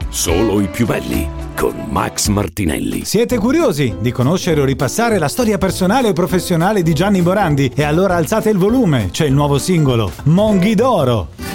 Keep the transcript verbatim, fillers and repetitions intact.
Solo i più belli con Max Martinelli. Siete curiosi di conoscere o ripassare la storia personale e professionale di Gianni Morandi? E allora alzate il volume, c'è il nuovo singolo Monghi d'Oro.